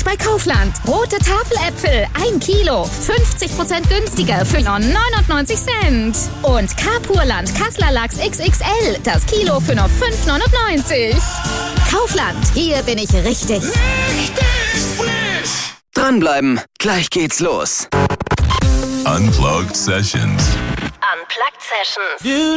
bei Kaufland. Rote Tafeläpfel, 1 Kilo, 50% günstiger für nur 99 Cent. Und Carpurland Kasseler Lachs XXL, das Kilo für nur 5,99. Kaufland, hier bin ich richtig. Richtig frisch! Dranbleiben, gleich geht's los. Unplugged Sessions. Unplugged Sessions.